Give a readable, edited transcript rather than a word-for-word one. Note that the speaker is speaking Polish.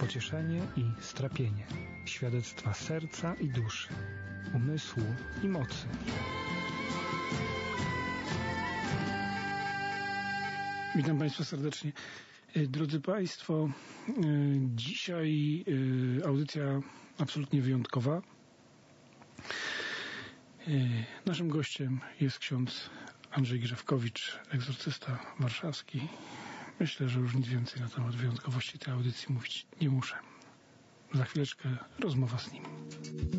pocieszenie i strapienie, świadectwa serca i duszy, umysłu i mocy. Witam Państwa serdecznie. Drodzy Państwo, dzisiaj audycja absolutnie wyjątkowa. Naszym gościem jest ksiądz Andrzej Grzewkowicz, egzorcysta warszawski. Myślę, że już nic więcej na temat wyjątkowości tej audycji mówić nie muszę. Za chwileczkę rozmowa z nim.